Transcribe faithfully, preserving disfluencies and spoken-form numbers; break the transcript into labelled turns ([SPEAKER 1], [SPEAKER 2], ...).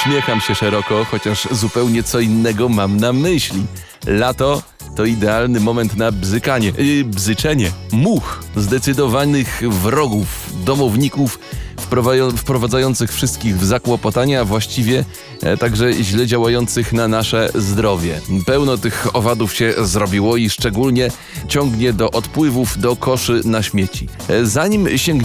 [SPEAKER 1] Uśmiecham się szeroko, chociaż zupełnie co innego mam na myśli. Lato to idealny moment na bzykanie, yy, bzyczenie much, zdecydowanych wrogów, domowników, wprowadzających wszystkich w zakłopotanie, a właściwie e, także źle działających na nasze zdrowie. Pełno tych owadów się zrobiło i szczególnie ciągnie do odpływów, do koszy na śmieci. E, zanim sięgniemy